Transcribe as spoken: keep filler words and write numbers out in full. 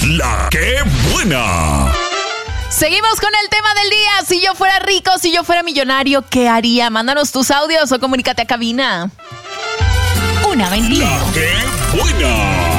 La que buena. Seguimos con el tema del día. Si yo fuera rico, si yo fuera millonario, ¿qué haría? Mándanos tus audios o comunícate a cabina. Una bendición. La que buena.